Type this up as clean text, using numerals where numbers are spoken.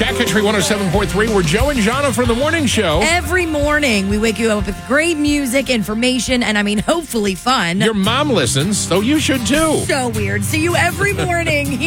Cat Country 107.3. We're Joe and Jonna from the morning show. Every morning, we wake you up with great music, information, and hopefully fun. Your mom listens, so you should too. So weird. See you every morning.